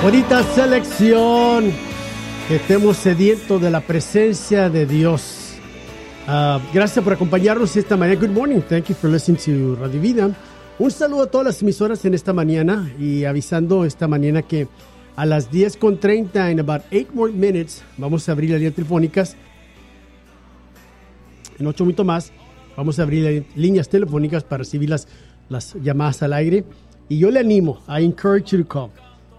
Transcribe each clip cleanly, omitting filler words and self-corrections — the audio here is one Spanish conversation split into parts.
Bonita selección. Que estemos sedientos de la presencia de Dios. Gracias por acompañarnos esta mañana. Good morning. Thank you for listening to Radio Vida. Un saludo a todas las emisoras en esta mañana y avisando esta mañana que a las 10:30, en about 8 more minutes, vamos a abrir las líneas telefónicas. En 8 minutos más, vamos a abrir las líneas telefónicas para recibir las llamadas al aire. Y yo le animo, I encourage you to call.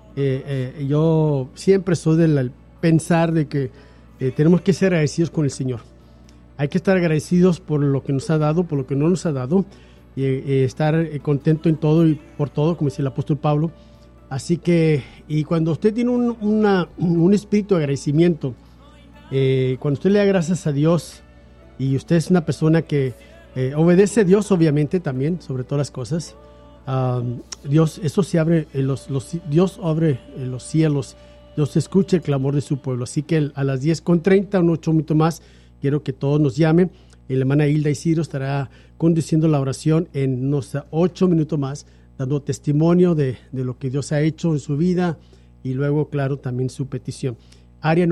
Yo siempre soy del pensar de que tenemos que ser agradecidos con el Señor. Hay que estar agradecidos por lo que nos ha dado, por lo que no nos ha dado, y estar contento en todo y por todo, como dice el apóstol Pablo. Así que, y cuando usted tiene un espíritu de agradecimiento, cuando usted le da gracias a Dios y usted es una persona que obedece a Dios, obviamente también, sobre todas las cosas, Dios, eso se abre, Dios abre los cielos, Dios escucha el clamor de su pueblo. Así que a las 10:30, un 8 minutos más, quiero que todos nos llamen. La hermana Hilda Isidro estará conduciendo la oración en unos 8 minutos más, dando testimonio de lo que Dios ha hecho en su vida y luego, claro, también su petición. Área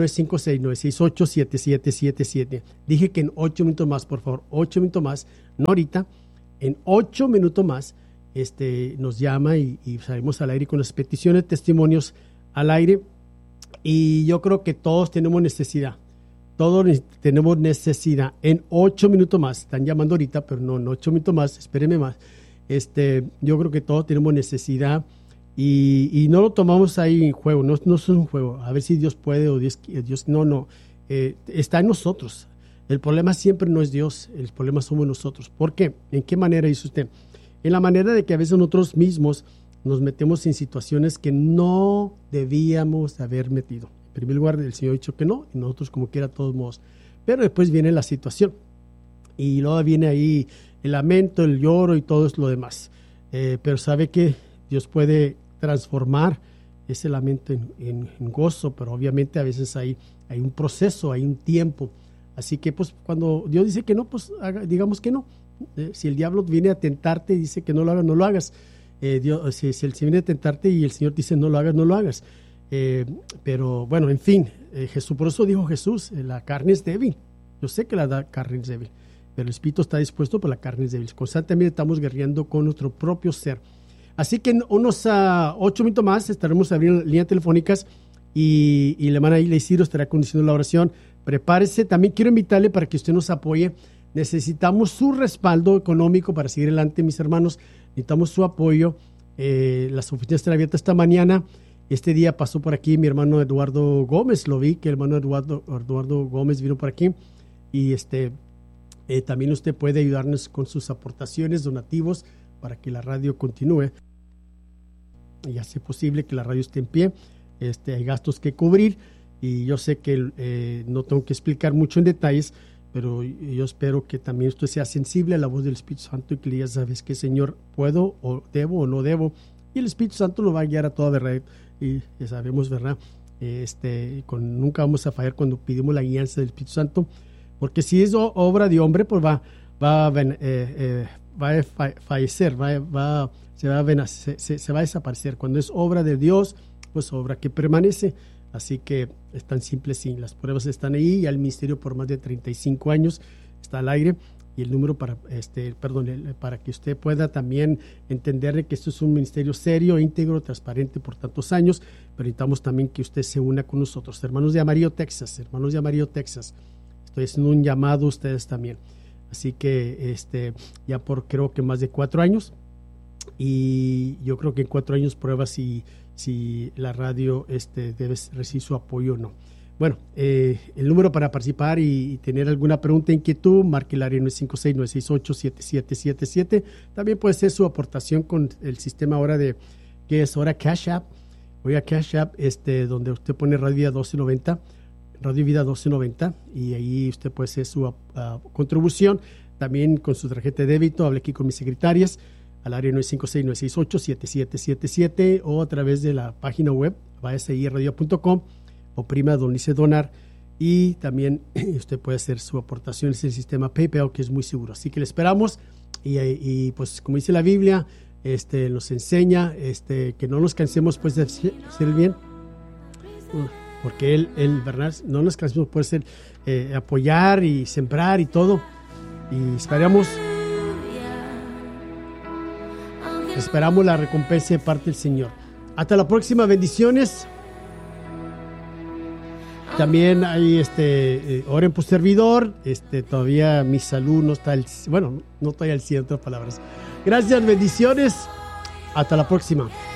956-968-7777. Dije que en 8 minutos más, por favor, 8 minutos más, no ahorita, en 8 minutos más, nos llama y salimos al aire con las peticiones, testimonios al aire. Y yo creo que todos tenemos necesidad. Todos tenemos necesidad. En 8 minutos más, están llamando ahorita, pero no, en 8 minutos más, espérenme más. Yo creo que todos tenemos necesidad y no lo tomamos ahí en juego, no es un juego. A ver si Dios puede o Dios no. Está en nosotros. El problema siempre no es Dios, el problema somos nosotros. ¿Por qué? ¿En qué manera dice usted? En la manera de que a veces nosotros mismos nos metemos en situaciones que no debíamos haber metido. En primer lugar, el Señor ha dicho que no, y nosotros como quiera, de todos modos. Pero después viene la situación. Y luego viene ahí el lamento, el lloro y todo lo demás. Pero sabe que Dios puede transformar ese lamento en gozo, pero obviamente a veces hay un proceso, hay un tiempo. Así que pues cuando Dios dice que no, pues digamos que no. Si el diablo viene a tentarte y dice que no lo hagas, no lo hagas. Dios, si él viene a tentarte y el Señor dice no lo hagas, no lo hagas. Pero bueno, en fin, Jesús, por eso dijo Jesús, la carne es débil. Yo sé que la carne es débil, pero el espíritu está dispuesto, pero la carne es débil. Constantemente estamos guerreando con nuestro propio ser. Así que en unos 8 minutos más estaremos abriendo líneas telefónicas y la hermana Hilda Isidro estará conduciendo la oración. Prepárese. También quiero invitarle para que usted nos apoye. Necesitamos su respaldo económico para seguir adelante, mis hermanos. Necesitamos su apoyo. Las oficinas están abiertas esta mañana. Este día pasó por aquí mi hermano Eduardo Gómez. Lo vi que el hermano Eduardo Gómez vino por aquí. Y también usted puede ayudarnos con sus aportaciones, donativos, para que la radio continúe. Y hace posible que la radio esté en pie. Hay gastos que cubrir. Y yo sé que no tengo que explicar mucho en detalles, pero yo espero que también usted sea sensible a la voz del Espíritu Santo y que le diga, ¿sabes qué, Señor? ¿Puedo o debo o no debo? Y el Espíritu Santo nos va a guiar a toda verdad. Y ya sabemos, ¿verdad? Nunca vamos a fallar cuando pedimos la guianza del Espíritu Santo, porque si es obra de hombre, pues va a fallecer, se va a desaparecer. Cuando es obra de Dios, pues obra que permanece. Así que es tan simple, sí, las pruebas están ahí, y el ministerio por más de 35 años está al aire, y el número para que usted pueda también entender que esto es un ministerio serio, íntegro, transparente por tantos años, pero necesitamos también que usted se una con nosotros. Hermanos de Amarillo, Texas, estoy haciendo un llamado a ustedes también. Así que ya por creo que más de 4 años, y yo creo que en 4 años prueba si la radio debe recibir su apoyo o no. Bueno, el número para participar y tener alguna pregunta, inquietud, marque el área 956-968-7777. También puede ser su aportación con el sistema ahora que es ahora Cash App. Voy a Cash App, donde usted pone Radio Vida 1290, Radio Vida 1290, y ahí usted puede hacer su contribución. También con su tarjeta de débito, hable aquí con mis secretarias, al área 956-968-7777, o a través de la página web, váyase ahí a radio.com, oprima donde dice donar, y también usted puede hacer su aportación en el sistema PayPal, que es muy seguro. Así que le esperamos, y pues como dice la Biblia, nos enseña que no nos cansemos pues de hacer el bien, porque él, ¿verdad? No nos cansemos por ser, apoyar y sembrar y todo. Y esperamos la recompensa de parte del Señor. Hasta la próxima, bendiciones. También hay oren por servidor. Todavía mi salud no está no estoy al 100, en otras palabras. Gracias, bendiciones. Hasta la próxima.